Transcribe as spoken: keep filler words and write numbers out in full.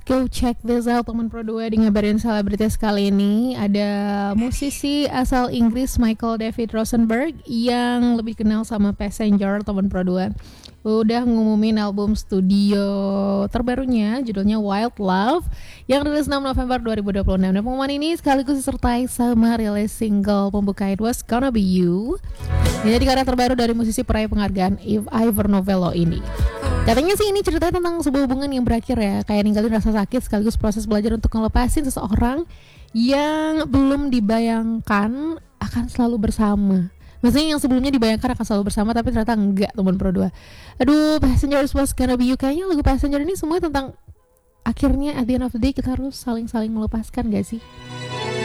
Go check this out teman Pro dua di ngabarin selebritis kali ini. Ada musisi asal Inggris Michael David Rosenberg yang lebih kenal sama Passenger teman Pro dua. Udah ngumumin album studio terbarunya judulnya Wild Love yang rilis enam November dua ribu dua puluh enam. Dan pengumuman ini sekaligus disertai sama rilis single pembuka It Was Gonna Be You. Ini jadi karya terbaru dari musisi peraih penghargaan Ivor Novello ini. Katanya sih ini ceritanya tentang sebuah hubungan yang berakhir ya, kayak ninggalin rasa sakit sekaligus proses belajar untuk ngelepasin seseorang yang belum dibayangkan akan selalu bersama. Maksudnya yang sebelumnya dibayangkan akan selalu bersama tapi ternyata enggak, teman Pro dua. Aduh, Passenger Was Gonna Be You, kayaknya lagu Passenger ini semuanya tentang akhirnya at the end of the day kita harus saling-saling melepaskan gak sih?